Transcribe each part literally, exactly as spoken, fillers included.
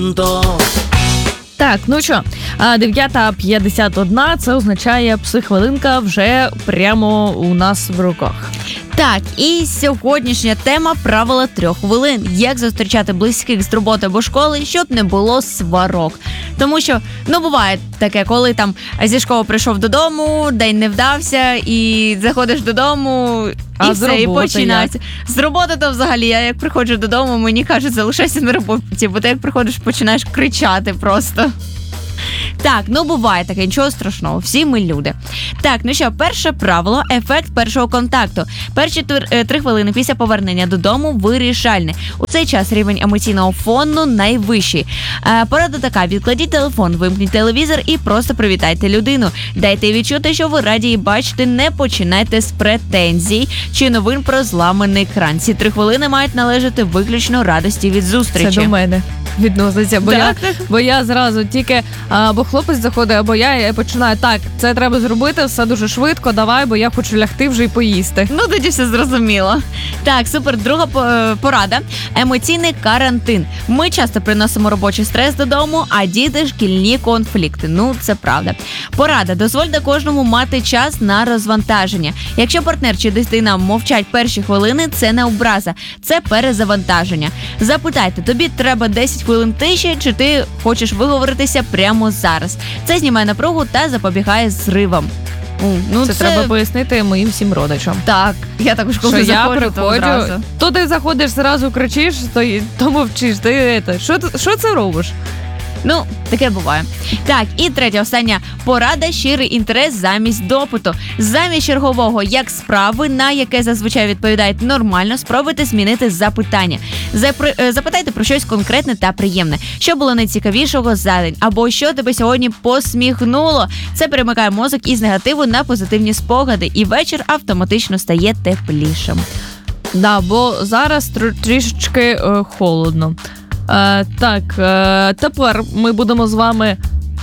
Так, ну що, дев'ята п'ятдесят один, це означає психхвилинка вже прямо у нас в руках. Так, і сьогоднішня тема – правила трьох хвилин. Як зустрічати близьких з роботи або школи, щоб не було сварок. Тому що, ну, буває таке, коли там зі школи прийшов додому, день не вдався, і заходиш додому, і а все, і починається. Як? З роботи то взагалі, я як приходжу додому, мені кажуть, залишайся на роботі, бо ти як приходиш, починаєш кричати просто. Так, ну буває таке, нічого страшного, всі ми люди. Так, ну що, перше правило – ефект першого контакту. Перші три хвилини після повернення додому вирішальні. У цей час рівень емоційного фону найвищий. Е, порада така: відкладіть телефон, вимкніть телевізор і просто привітайте людину. Дайте їй відчути, що ви раді її бачити, не починайте з претензій чи новин про зламаний кран. Ці три хвилини мають належати виключно радості від зустрічі. Це до мене відноситься, бо, я, бо я зразу тільки або хлопець заходить, або я, я починаю, так, це треба зробити, все дуже швидко, давай, бо я хочу лягти вже й поїсти. Ну, тоді все зрозуміло. Так, супер, друга порада – емоційний карантин. Ми часто приносимо робочий стрес додому, а діти – шкільні конфлікти. Ну, це правда. Порада – дозвольте кожному мати час на розвантаження. Якщо партнер чи дитина мовчать перші хвилини, це не образа, це перезавантаження. Запитайте, тобі треба десять хвилин тиші, чи ти хочеш виговоритися прямо зараз. Це знімає напругу та запобігає зривам. Ну, це, це треба пояснити моїм всім родичам. Так, я також коли що заходжу, я приходжу, то, то ти заходиш, зразу кричиш, то, то мовчиш. Ти, ти, що, що це робиш? Ну, таке буває. Так, і третя, остання порада – щирий інтерес замість допиту. Замість чергового «як справи», на яке зазвичай відповідають нормально, спробуйте змінити запитання. Запри... Запитайте про щось конкретне та приємне. Що було найцікавішого за день? Або що тебе сьогодні посміхнуло? Це перемикає мозок із негативу на позитивні спогади, і вечір автоматично стає теплішим. Да, бо зараз трішечки е, холодно. Е, так, е, тепер ми будемо з вами...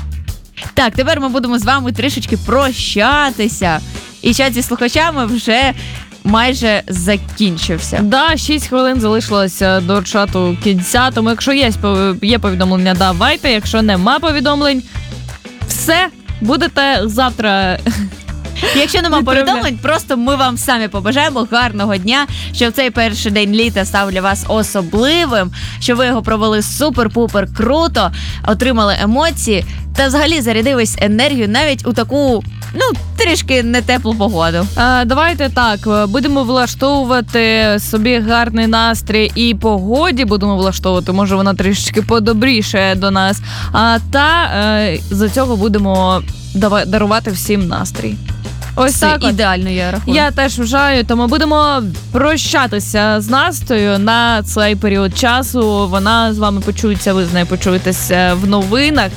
Так, тепер ми будемо з вами трішечки прощатися. І чат зі слухачами вже майже закінчився. Да, шість хвилин залишилося до чату кінця, тому якщо є, є повідомлення, давайте. Якщо нема повідомлень, все, будете завтра... Якщо нема повідомлень, просто ми вам самі побажаємо гарного дня, щоб цей перший день літа став для вас особливим, щоб ви його провели супер-пупер круто, отримали емоції та взагалі зарядились енергію навіть у таку, ну, трішки не теплу погоду. А, давайте так, будемо влаштовувати собі гарний настрій і погоді будемо влаштовувати, може вона трішечки подобріше до нас, а, та е, за цього будемо дарувати всім настрій. Ось це так ідеально, я рахую. Я теж вважаю, тому будемо прощатися з Настею на цей період часу. Вона з вами почується, ви з нею почуєтеся в новинах.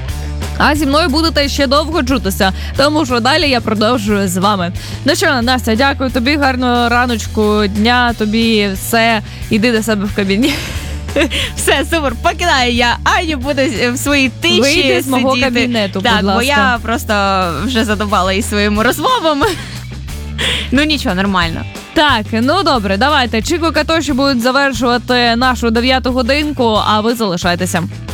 А зі мною будете ще довго чутися, тому що далі я продовжую з вами. Ну що, Настя, дякую тобі, гарного раночку, дня, тобі все. Іди до себе в кабіні. Все, супер, покидаю я Аню, буду в своїй тиші Вийди сидіти. з мого кабінету, так, будь ласка. Бо я просто вже задовбала і своїми розмовами. Ну нічого, нормально. Так, ну добре, давайте. Чіко Катоші будуть завершувати нашу дев'яту годинку, а ви залишайтеся.